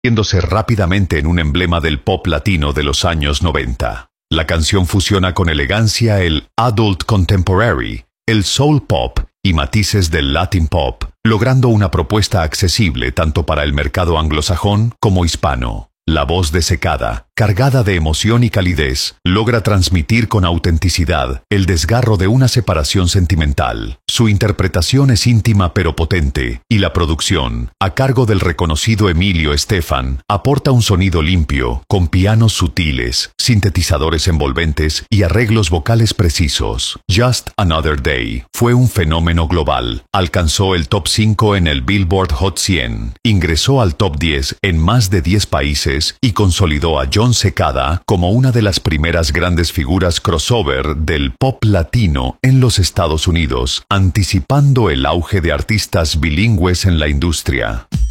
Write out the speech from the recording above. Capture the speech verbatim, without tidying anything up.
convirtiéndose rápidamente en un emblema del pop latino de los años noventa. La canción fusiona con elegancia el adult contemporary, el soul pop y matices del Latin pop, logrando una propuesta accesible tanto para el mercado anglosajón como hispano. La voz de Cekada, cargada de emoción y calidez, logra transmitir con autenticidad el desgarro de una separación sentimental. Su interpretación es íntima pero potente, y la producción, a cargo del reconocido Emilio Estefan, aporta un sonido limpio, con pianos sutiles, sintetizadores envolventes y arreglos vocales precisos. Just Another Day fue un fenómeno global. Alcanzó el top cinco en el Billboard Hot cien, ingresó al top diez en más de diez países y consolidó a Jon Cekada como una de las primeras grandes figuras crossover del pop latino en los Estados Unidos, anticipando el auge de artistas bilingües en la industria.